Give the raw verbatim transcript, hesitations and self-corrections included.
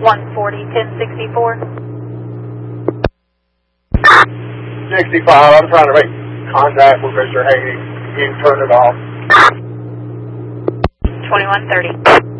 one forty, ten sixty-four. sixty-five, I'm trying to make contact with Mister Haney. You can turn it off. twenty-one thirty.